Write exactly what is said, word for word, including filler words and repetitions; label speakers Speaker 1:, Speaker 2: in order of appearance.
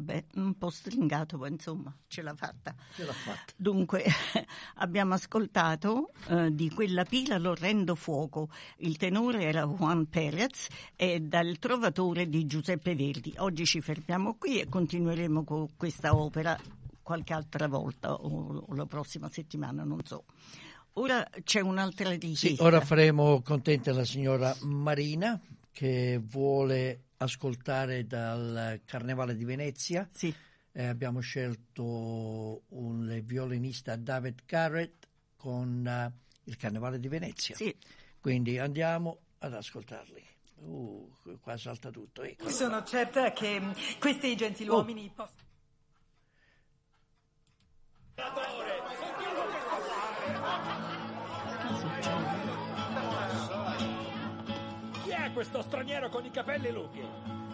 Speaker 1: vabbè, un po' stringato, ma insomma ce l'ha fatta.
Speaker 2: Ce l'ha fatta.
Speaker 1: Dunque, abbiamo ascoltato uh, di quella pila l'orrendo fuoco. Il tenore era Juan Perez e dal Trovatore di Giuseppe Verdi. Oggi ci fermiamo qui e continueremo con questa opera qualche altra volta o, o la prossima settimana, non so. Ora c'è un'altra richiesta.
Speaker 2: Sì, ora faremo contenta la signora Marina, che vuole ascoltare dal Carnevale di Venezia.
Speaker 1: Sì.
Speaker 2: Eh, abbiamo scelto un violinista, David Garrett, con uh, il Carnevale di Venezia.
Speaker 1: Sì.
Speaker 2: Quindi andiamo ad ascoltarli. Uh, qua salta tutto. Ecco.
Speaker 3: Sono certa che questi gentiluomini
Speaker 2: Oh.
Speaker 3: possono...
Speaker 4: Chi è questo straniero con i capelli lunghi?